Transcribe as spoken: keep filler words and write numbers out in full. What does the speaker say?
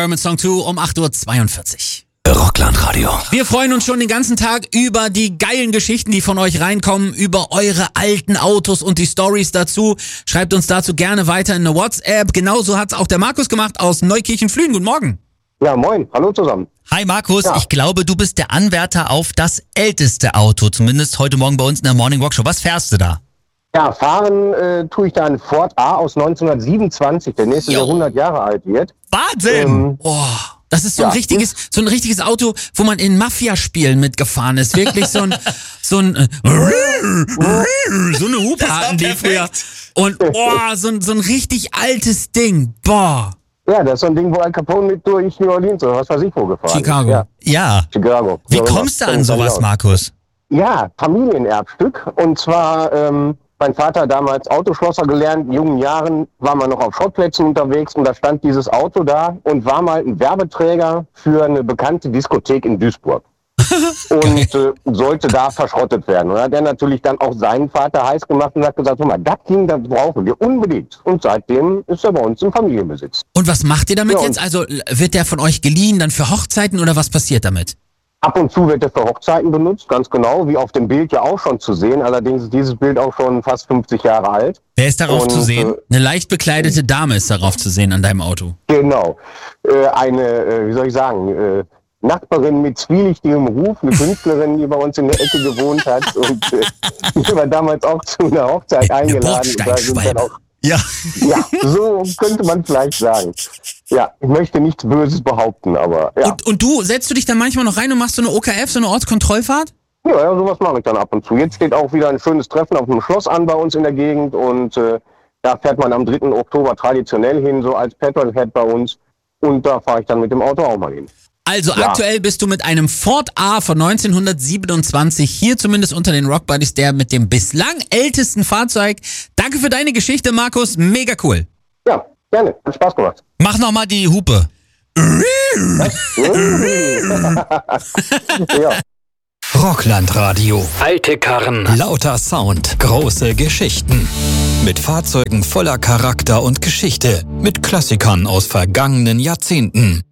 Blur mit Song zwei um acht Uhr zweiundvierzig. Rockland-Radio. Wir freuen uns schon den ganzen Tag über die geilen Geschichten, die von euch reinkommen, über eure alten Autos und die Stories dazu. Schreibt uns dazu gerne weiter in eine WhatsApp. Genauso hat's auch der Markus gemacht aus Neukirchen-Flühen. Guten Morgen. Ja, moin. Hallo zusammen. Hi Markus, Ja. ich glaube, du bist der Anwärter auf das älteste Auto, zumindest heute Morgen bei uns in der Morning Walk Show. Was fährst du da? Ja, fahren äh, tue ich da einen Ford A aus neunzehnhundertsiebenundzwanzig, der nächstes Jahr hundert Jahre alt wird. Wahnsinn! Ähm, Oh, das ist so ein Ja. richtiges, so ein richtiges Auto, wo man in Mafia-Spielen mitgefahren ist. Wirklich so ein, so ein, äh, so eine Hupe hatten die früher. Und boah, so ein, so ein richtig altes Ding. Boah. ja, das ist so ein Ding, wo Al Capone mit durch New Orleans oder was weiß ich wo gefahren Chicago. ist. Ja, Ja. Chicago. Wie So kommst du immer. an sowas, Markus? Ja, Familienerbstück. Und zwar, ähm, mein Vater damals Autoschlosser gelernt, in jungen Jahren war man noch auf Schrottplätzen unterwegs und da stand dieses Auto da und war mal ein Werbeträger für eine bekannte Diskothek in Duisburg. und äh, sollte da verschrottet werden. Und da hat er natürlich dann auch seinen Vater heiß gemacht und hat gesagt, guck mal, das Ding, das brauchen wir unbedingt. Und seitdem ist er bei uns im Familienbesitz. Und was macht ihr damit Ja, und- jetzt? Also wird der von euch geliehen dann für Hochzeiten oder was passiert damit? Ab und zu wird er für Hochzeiten benutzt, ganz genau, wie auf dem Bild ja auch schon zu sehen. Allerdings ist dieses Bild auch schon fast fünfzig Jahre alt. Wer ist darauf Und, zu sehen? äh, Eine leicht bekleidete Dame ist darauf zu sehen an deinem Auto. Genau. Äh, eine, äh, wie soll ich sagen, äh, Nachbarin mit zwielichtigem Ruf, eine Künstlerin, die bei uns in der Ecke gewohnt hat und äh, die war damals auch zu einer Hochzeit Eine eingeladen. Und da sind dann Bordsteinschwalbe. auch, Ja. ja, so könnte man vielleicht sagen. Ja, ich möchte nichts Böses behaupten, aber ja. Und, und du, setzt du dich dann manchmal noch rein und machst so eine O K F, so eine Ortskontrollfahrt? Ja, ja, sowas mache ich dann ab und zu. Jetzt steht auch wieder ein schönes Treffen auf dem Schloss an bei uns in der Gegend und äh, da fährt man am dritten Oktober traditionell hin, so als Petrolhead bei uns. Und da fahre ich dann mit dem Auto auch mal hin. Also Ja. aktuell bist du mit einem Ford A von neunzehnhundertsiebenundzwanzig hier zumindest unter den Rock Buddies, der mit dem bislang ältesten Fahrzeug. Danke für deine Geschichte, Markus. Mega cool. Ja, gerne. Hat Spaß gemacht. Mach nochmal die Hupe. Ja. Rockland-Radio. Alte Karren. Lauter Sound. Große Geschichten. Mit Fahrzeugen voller Charakter und Geschichte. Mit Klassikern aus vergangenen Jahrzehnten.